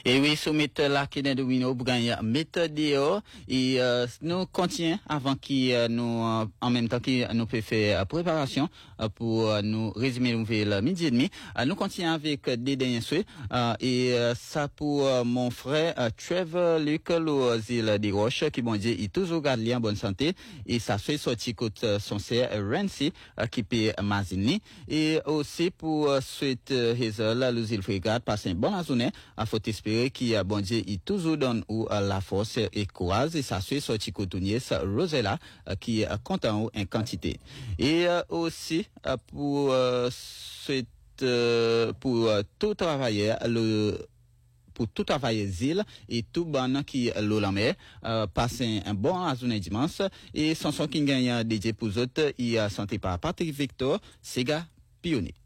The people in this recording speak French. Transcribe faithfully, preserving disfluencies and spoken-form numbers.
Et oui, soumettre la Kenya de Wino pour gagner méthode et euh, nous continuons avant qu'il euh, nous euh, en même temps qu'il nous peut faire euh, préparation euh, pour euh, nous résumer nouvelle midi et demi. Euh, nous continuons avec euh, des derniers souhaits euh, et euh, ça pour euh, mon frère euh, Trevor Luc Loisile des Roches qui bon Dieu il toujours garde en bonne santé et ça fait sortir côté son sœur Rancy euh, qui peut Mazini et aussi pour euh, souhaite euh, Hazel Loisile Frégate passer une bonne journée. Il faut espérer qu'il a bon Dieu il toujours donne ou euh, la force et courage et ça fait sortir cotonnier Rosella euh, qui est content en quantité et euh, aussi euh, pour euh, cette euh, pour euh, tout travailler le pour tout travailler zile et tout bon qui l'olamé euh, passer un bon journée dimanche et sans son qui gagne D J pour autres il a santé par Patrick Victor Sega Pionnier.